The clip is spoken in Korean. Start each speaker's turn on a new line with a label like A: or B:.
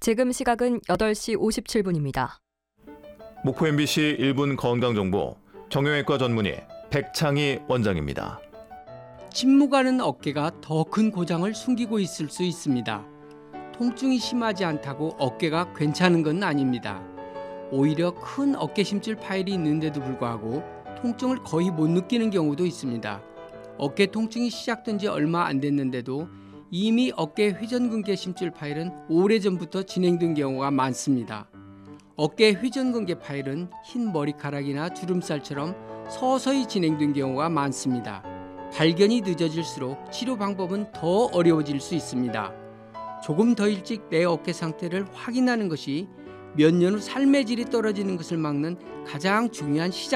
A: 지금 시각은 8시 57분입니다.
B: 목포 MBC 1분 건강정보 정형외과 전문의 백창희 원장입니다.
C: 침묵하는 어깨가 더 큰 고장을 숨기고 있을 수 있습니다. 통증이 심하지 않다고 어깨가 괜찮은 건 아닙니다. 오히려 큰 어깨 심줄 파열이 있는데도 불구하고 통증을 거의 못 느끼는 경우도 있습니다. 어깨 통증이 시작된 지 얼마 안 됐는데도 이미 어깨 회전근개 심줄 파열은 오래전부터 진행된 경우가 많습니다. 어깨 회전근개 파열은 흰 머리카락이나 주름살처럼 서서히 진행된 경우가 많습니다. 발견이 늦어질수록 치료 방법은 더 어려워질 수 있습니다. 조금 더 일찍 내 어깨 상태를 확인하는 것이 몇 년 후 삶의 질이 떨어지는 것을 막는 가장 중요한 시작